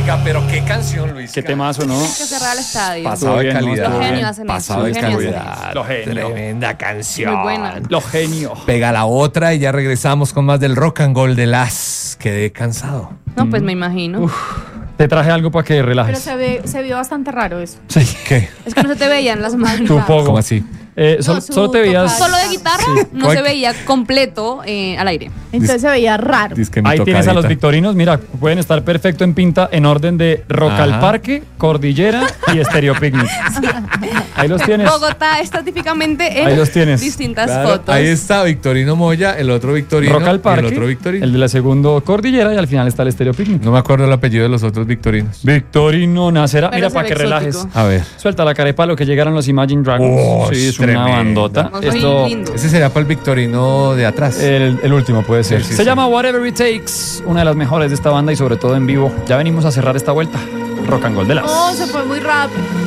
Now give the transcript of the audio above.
Oiga, pero qué canción, Luis. Qué temazo, ¿no? Hay que cerrar el estadio. Pasado de Bien, ¿no? calidad. Los genios hacen Pasado de eso. Los genios calidad. Los genios. Tremenda canción. Muy buena. Los genios. Pega la otra y ya regresamos con más del rock and roll de las. Quedé cansado. No, pues me imagino. Te traje algo para que Pero relajes. se vio bastante raro eso. Sí. ¿Qué? Es que no se te veían las manos. Tu poco. ¿Cómo así? Solo te veías. Solo de guitarra Sí. no ¿Cuál? se veía completo al aire. Entonces se veía raro. Dice mi Ahí tienes a los tocadita. victorinos. Mira, pueden estar perfecto en pinta en orden de Rock Ajá. al Parque, Cordillera y Estéreo Picnic. Ahí los tienes. Bogotá está típicamente Ahí en los tienes. distintas Claro, fotos. ahí está Victorino Moya, el otro Victorino Rock al y Parque, el otro Victorino. el de la segundo Cordillera y al final está el Estéreo Picnic. No me acuerdo el apellido de los otros Victorinos. Victorino Nacera. Pero Mira, se para ve que relajes. exótico. A ver. Suelta la carepa lo que llegaron los Imagine Dragons. Oh, sí, es una tremenda. bandota. Muy Esto, lindo. Ese sería para el Victorino de atrás. el último puede ser. Sí, sí, Se sí. llama Whatever It Takes, una de las mejores de esta banda y sobre todo en vivo. Ya venimos a cerrar esta vuelta. Rock and Roll de las. Oh, se fue muy rápido.